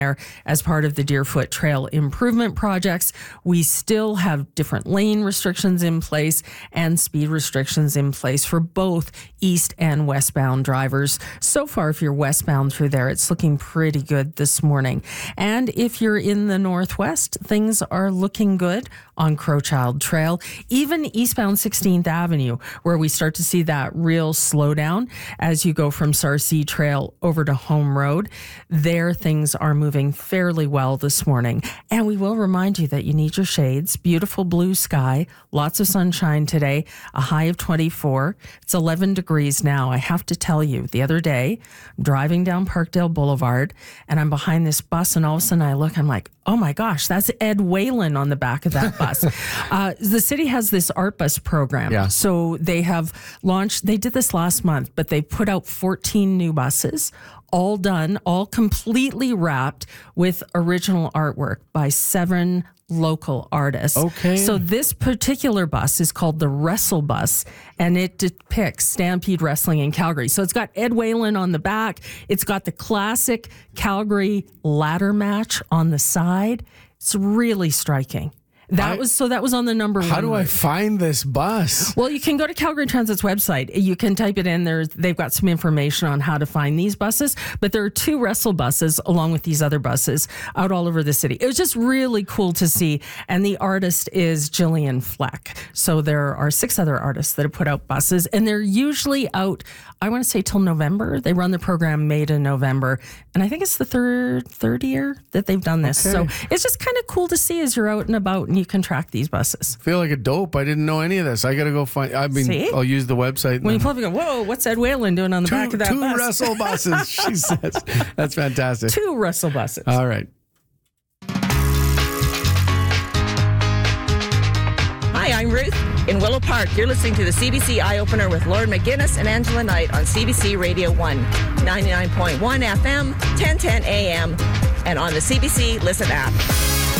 there as part of the Deerfoot Trail improvement projects. We still have different lane restrictions in place and speed restrictions in place for both east and westbound drivers. So far, if you're westbound through there, it's looking pretty good this morning. And if you're in the northwest, things are looking good on Crowchild Trail, even eastbound 16th Avenue, where we start to see that real slowdown as you go from Sarcee Trail over to Home Road. There, things are moving fairly well this morning. And we will remind you that you need your shades. Beautiful blue sky, lots of sunshine today, a high of 24. It's 11 degrees now. I have to tell you, the other day, I'm driving down Parkdale Boulevard, and I'm behind this bus, and all of a sudden I look, I'm like, oh my gosh, that's Ed Whalen on the back of that bus. The city has this art bus program. Yeah. So they have launched, they did this last month, but they put out 14 new buses, all done, all completely wrapped with original artwork by 7 local artists. Okay. So this particular bus is called the Wrestle Bus, and it depicts Stampede Wrestling in Calgary. So it's got Ed Whalen on the back. It's got the classic Calgary ladder match on the side. It's really striking. That was on the number 1. How do I find this bus? Well, you can go to Calgary Transit's website. You can type it in there. They've got some information on how to find these buses, but there are 2 Wrestle buses along with these other buses out all over the city. It was just really cool to see. And the artist is Gillian Fleck. So there are 6 other artists that have put out buses, and they're usually out, I want to say till November. They run the program May to November. And I think it's the third year that they've done this. Okay. So it's just kind of cool to see as you're out and about and you can track these buses. I feel like a dope. I didn't know any of this. I got to go find. See? I'll use the website. When you pull up, you go, whoa, what's Ed Whalen doing on the back of that 2 bus? Wrestle buses, she says. That's fantastic. 2 Wrestle buses. All right. Hi, I'm Ruth in Willow Park. You're listening to the CBC Eye Opener with Lord McGuinness and Angela Knight on CBC Radio 1, 99.1 FM, 1010 AM, and on the CBC Listen app.